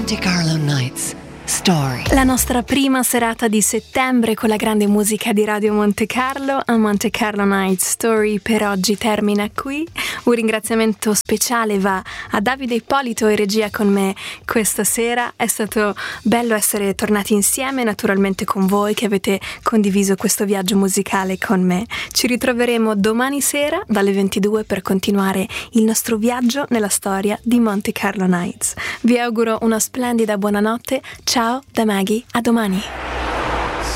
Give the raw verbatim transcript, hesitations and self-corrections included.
Monte Carlo Nights Story. La nostra prima serata di settembre con la grande musica di Radio Monte Carlo a Monte Carlo Night Story per oggi termina qui. Un ringraziamento speciale va a Davide Ippolito e regia con me questa sera. È stato bello essere tornati insieme, naturalmente con voi che avete condiviso questo viaggio musicale con me. Ci ritroveremo domani sera dalle ventidue per continuare il nostro viaggio nella storia di Monte Carlo Nights. Vi auguro una splendida buonanotte. Ciao da Maggie, a domani.